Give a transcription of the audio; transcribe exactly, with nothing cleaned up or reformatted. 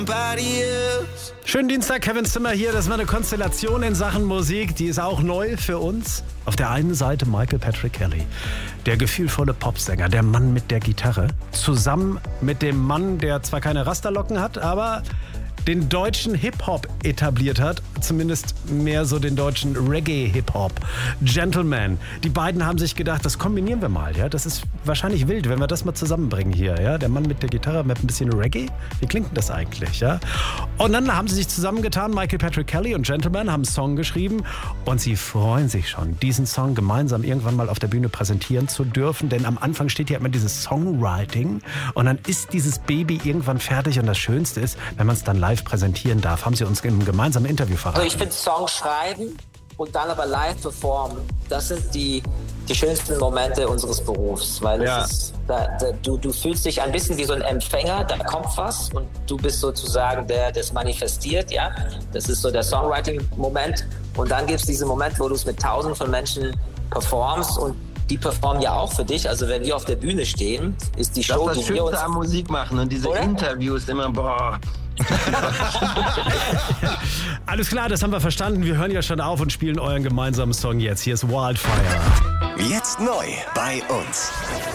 Schönen Dienstag, Kevin Zimmer hier. Das war eine Konstellation in Sachen Musik, die ist auch neu für uns. Auf der einen Seite Michael Patrick Kelly, der gefühlvolle Popsänger, der Mann mit der Gitarre, zusammen mit dem Mann, der zwar keine Rasterlocken hat, aber den deutschen Hip-Hop etabliert hat, zumindest mehr so den deutschen Reggae-Hip-Hop. Gentleman. Die beiden haben sich gedacht, das kombinieren wir mal. Ja? Das ist wahrscheinlich wild, wenn wir das mal zusammenbringen hier. Ja? Der Mann mit der Gitarre mit ein bisschen Reggae. Wie klingt denn das eigentlich? Ja? Und dann haben sie sich zusammengetan, Michael Patrick Kelly und Gentleman haben einen Song geschrieben und sie freuen sich schon, diesen Song gemeinsam irgendwann mal auf der Bühne präsentieren zu dürfen, denn am Anfang steht ja immer dieses Songwriting und dann ist dieses Baby irgendwann fertig und das Schönste ist, wenn man es dann live präsentieren darf, haben sie uns in einem gemeinsamen Interview verraten. Also ich finde Songs schreiben und dann aber live performen, das sind die, die schönsten Momente unseres Berufs, weil ja. es ist, da, da, du, du fühlst dich ein bisschen wie so ein Empfänger, da kommt was und du bist sozusagen der, der es manifestiert, ja. Das ist so der Songwriting-Moment und dann gibt es diesen Moment, wo du es mit tausenden von Menschen performst und die performen ja auch für dich. Also wenn wir auf der Bühne stehen, ist die Show, das ist das die wir uns... Schönste am Musik machen und diese Oder? Interviews immer, boah... Alles klar, das haben wir verstanden. Wir hören ja schon auf und spielen euren gemeinsamen Song jetzt. Hier ist Wildfire. Jetzt neu bei uns.